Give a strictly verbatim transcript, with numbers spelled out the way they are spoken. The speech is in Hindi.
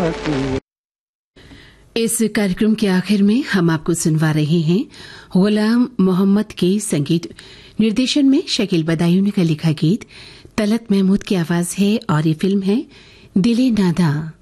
इस कार्यक्रम के आखिर में हम आपको सुनवा रहे हैं गुलाम मोहम्मद के संगीत निर्देशन में शकील बदायूनी का लिखा गीत। तलत महमूद की आवाज है और ये फिल्म है दिले नादा।